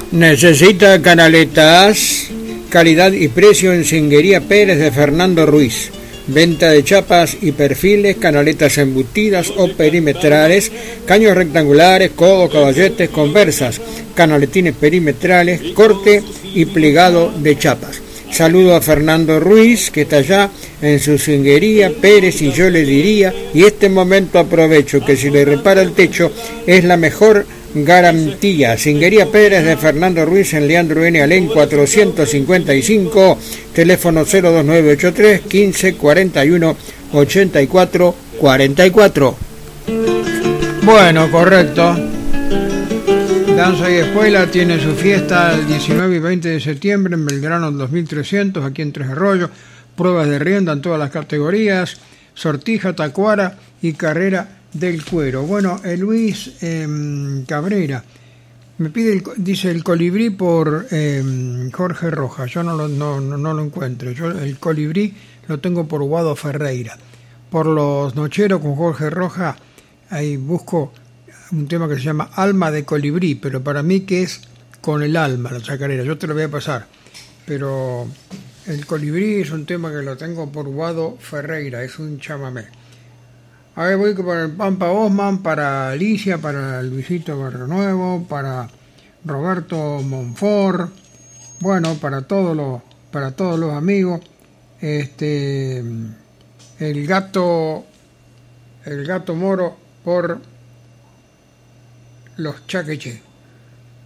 ¿Necesita canaletas? Calidad y precio en Singuería Pérez de Fernando Ruiz. Venta de chapas y perfiles, canaletas embutidas o perimetrales, caños rectangulares, codos, caballetes, conversas, canaletines perimetrales, corte y plegado de chapas. Saludo a Fernando Ruiz, que está allá en su Singuería Pérez, y yo le diría, y este momento aprovecho, que si le repara el techo es la mejor garantía. Singuería Pérez de Fernando Ruiz en Leandro N. Alén 455, teléfono 02983 15 41 84 44. Bueno, correcto. Danza y Escuela tiene su fiesta el 19 y 20 de septiembre en Belgrano 2300, aquí en Tres Arroyos. Pruebas de rienda en todas las categorías, sortija, tacuara y carrera del cuero. Bueno, Luis Cabrera me pide, dice el colibrí por Jorge Rojas. Yo no lo encuentro. Yo el colibrí lo tengo por Guado Ferreira. Por los nocheros con Jorge Rojas, ahí busco un tema que se llama Alma de Colibrí, pero para mí que es con el alma, la chacarera. Yo te lo voy a pasar, pero el colibrí es un tema que lo tengo por Guado Ferreira, es un chamamé. A ver, voy para el Pampa Osman, para Alicia, para Luisito Barrio Nuevo, para Roberto Monfort, bueno, para todos los amigos. El gato moro por los Chaqueché.